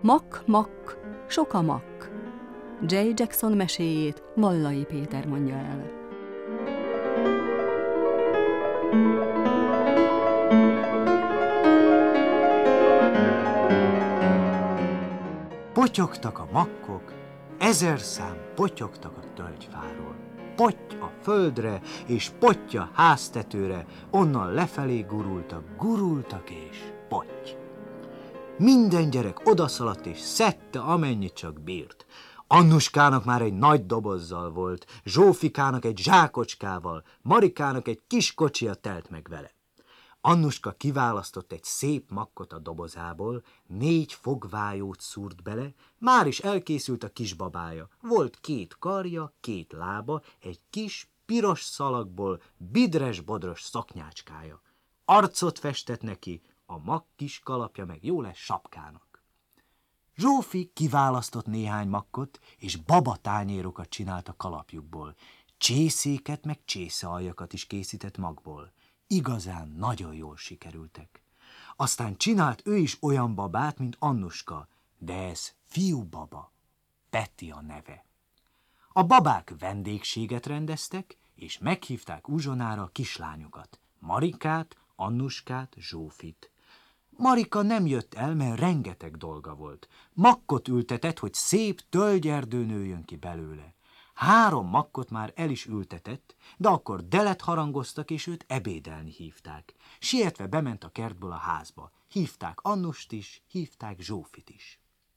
Mak, mak, sok a mak. J. Jackson meséjét Vallai Péter mondja el. Potyogtak a makkok, 1000 szám potyogtak a tölgyfáról. Potty a földre, és potty a háztetőre, onnan lefelé gurultak és potty. Minden gyerek odaszaladt és szedte, amennyit csak bírt. Annuskának már egy nagy dobozzal volt, Zsófikának egy zsákocskával, Marikának egy kis kocsia telt meg vele. Annuska kiválasztott egy szép makkot a dobozából, 4 fogvájót szúrt bele, már is elkészült a kisbabája. Volt 2 karja, 2 lába, egy kis, piros szalagból bidres-bodros szaknyácskája. Arcot festett neki, a makk kis kalapja meg jó lesz sapkának. Zsófi kiválasztott néhány makkot, és babatányérokat csinált a kalapjukból. Csészéket meg csészealjakat is készített magból. Igazán nagyon jól sikerültek. Aztán csinált ő is olyan babát, mint Annuska, de ez fiúbaba, Peti a neve. A babák vendégséget rendeztek, és meghívták uzsonára a kislányokat, Marikát, Annuskát, Zsófit. Marika nem jött el, mert rengeteg dolga volt. Makkot ültetett, hogy szép tölgyerdő nőjön ki belőle. 3 makkot már el is ültetett, de akkor delet harangoztak, és őt ebédelni hívták. Sietve bement a kertből a házba. Hívták Annust is, hívták Zsófit is.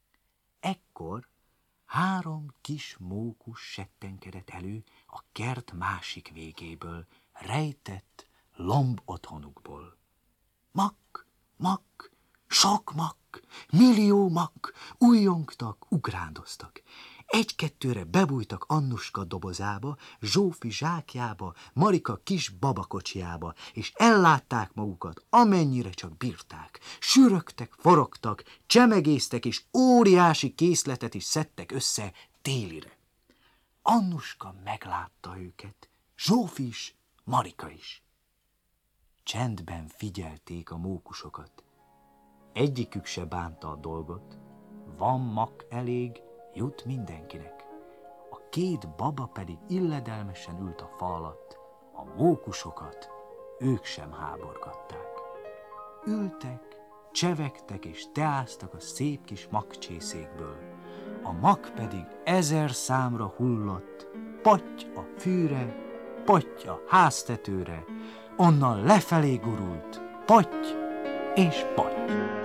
Ekkor 3 kis mókus settenkedett elő a kert másik végéből, rejtett lomb otthonukból. Makk, makk, sok makk, millió makk, újjongtak, ugrándoztak. 1-2-re bebújtak Annuska dobozába, Zsófi zsákjába, Marika kis babakocsiába, és ellátták magukat, amennyire csak bírták. Sürögtek, forogtak, csemegésztek, és óriási készletet is szedtek össze télire. Annuska meglátta őket, Zsófi is, Marika is. Csendben figyelték a mókusokat. Egyikük se bánta a dolgot. Van makk elég, jut mindenkinek. A 2 baba pedig illedelmesen ült a fa alatt. A mókusokat ők sem háborgatták. Ültek, csevegtek és teáztak a szép kis makkcsészékből. A makk pedig 1000 számra hullott, potty a fűre, potty a háztetőre, onnan lefelé gurult, potty és potty.